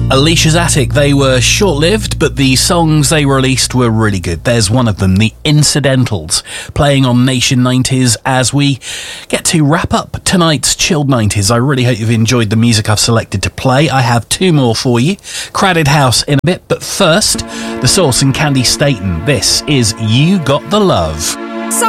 Alicia's Attic, they were short-lived, but the songs they released were really good. There's one of them, The Incidentals, playing on Nation 90s as we get to wrap up tonight's Chilled 90s. I really hope you've enjoyed the music I've selected to play. I have two more for you. Crowded House in a bit, but first, The Source and Candy Staten. This is You Got the Love.